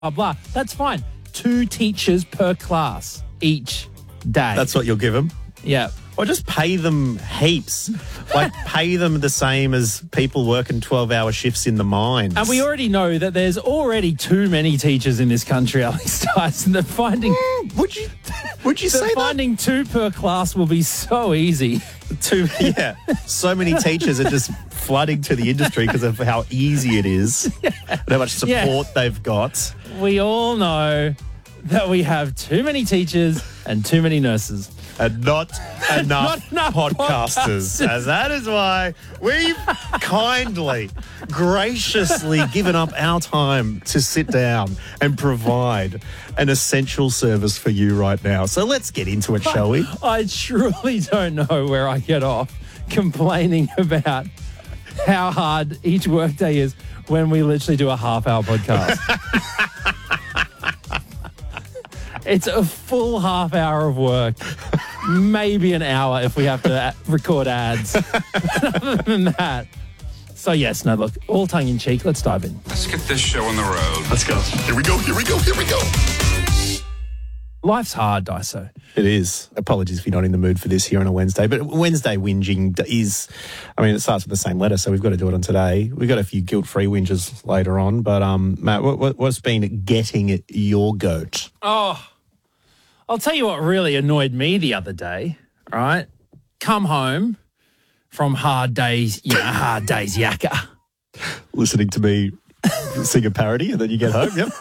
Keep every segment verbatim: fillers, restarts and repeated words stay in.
blah. That's fine. Two teachers per class each day. That's what you'll give them? Yeah. Or just pay them heaps. Like, pay them the same as people working twelve-hour shifts in the mines. And we already know that there's already too many teachers in this country, Alex Dyson. That finding Mm, would you would you that say that? finding two per class will be so easy. Two, yeah. So many teachers are just flooding to the industry because of how easy it is and how much support Yeah. they've got. We all know that we have too many teachers and too many nurses. And not enough, Not enough podcasters. podcasters. And that is why we've kindly, graciously given up our time to sit down and provide an essential service for you right now. So let's get into it, shall we? I truly don't know where I get off complaining about how hard each workday is when we literally do a half-hour podcast. It's a full half hour of work, maybe an hour if we have to a- record ads. Other than that. So, yes, no, look, all tongue-in-cheek, let's dive in. Let's get this show on the road. Let's go. Here we go, here we go, here we go. Life's hard, Daiso. It is. Apologies if you're not in the mood for this here on a Wednesday, but Wednesday whinging is, I mean, it starts with the same letter, so we've got to do it on today. We've got a few guilt-free whinges later on, but um, Matt, what, what, what's been getting your goat? Oh, I'll tell you what really annoyed me the other day, right? Come home from hard days, you know, hard days yakka. Listening to me sing a parody and then you get home, yep.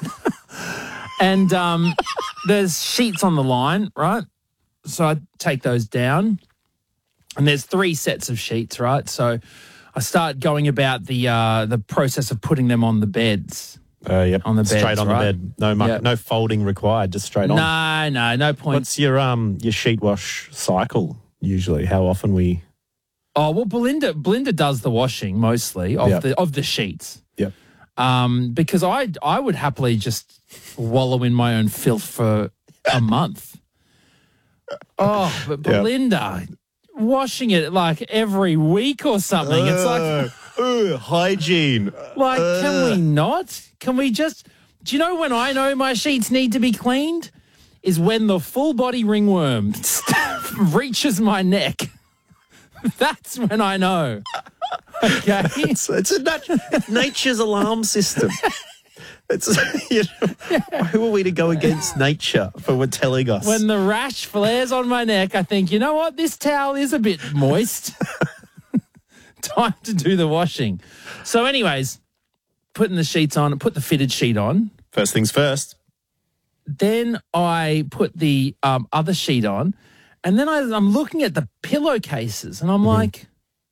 And um, there's sheets on the line, right? So I take those down, and there's three sets of sheets, right? So I start going about the uh, the process of putting them on the beds. Uh, yep. On the Straight beds, on right? the bed. No, mu- Yep. no folding required, just straight on. No, no, no point. What's your um your sheet wash cycle usually? How often we? Oh well, Belinda Belinda does the washing mostly of Yep. the of the sheets. Yep. Um, because I I would happily just wallow in my own filth for a month. Oh, but Yep. Belinda washing it like every week or something. It's like. Uh, uh, hygiene. Like, can we Uh. not? Can we just... Do you know when I know my sheets need to be cleaned? Is when the full body ringworm reaches my neck. That's when I know. Okay? It's, it's a nat- nature's alarm system. It's, you know, who are we to go against nature for what telling us? When the rash flares on my neck, I think, you know what? This towel is a bit moist. Time to do the washing. So anyways, putting the sheets on, put the fitted sheet on. First things first. Then I put the um, other sheet on, and then I, I'm looking at the pillowcases, and I'm like,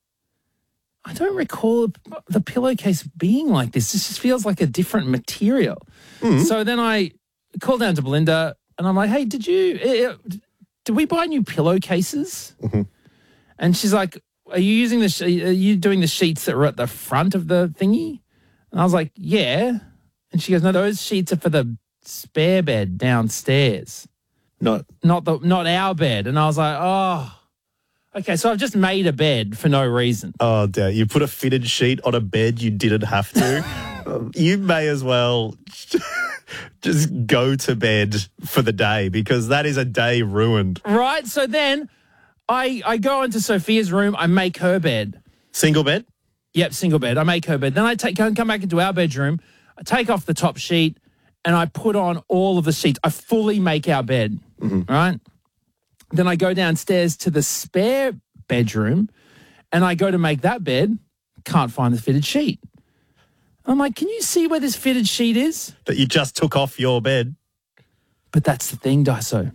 I don't recall the pillowcase being like this. This just feels like a different material. So then I call down to Belinda, and I'm like, hey, did you, uh, did we buy new pillowcases? And she's like, are you using the, sh- are you doing the sheets that were at the front of the thingy? And I was like, yeah. And she goes, no, those sheets are for the spare bed downstairs, Not not the not our bed. And I was like, oh, okay. So I've just made a bed for no reason. oh dear, you put a fitted sheet on a bed you didn't have to. Um, you may as well just go to bed for the day because that is a day ruined. Right. So then I I go into Sophia's room. I make her bed. Single bed? Yep, single bed. I make her bed. Then I take come back into our bedroom. I take off the top sheet and I put on all of the sheets. I fully make our bed. Right. Then I go downstairs to the spare bedroom and I go to make that bed. Can't find the fitted sheet. I'm like, can you see where this fitted sheet is? That you just took off your bed. But that's the thing, Daiso.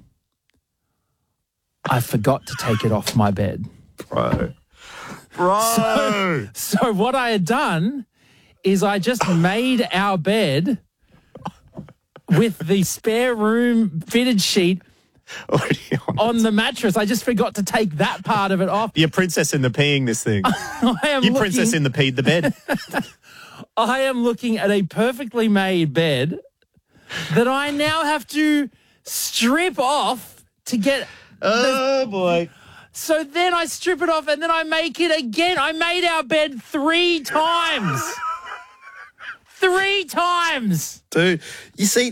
I forgot to take it off my bed. Bro. Bro. So what I had done is I just made our bed with the spare room fitted sheet What do you want? on the mattress. I just forgot to take that part of it off. You're princess in the peeing this thing. I am You looking, princess in the peed the bed. I am looking at a perfectly made bed that I now have to strip off to get. Oh boy. So then I strip it off and then I make it again. I made our bed three times. Three times. Dude, you see,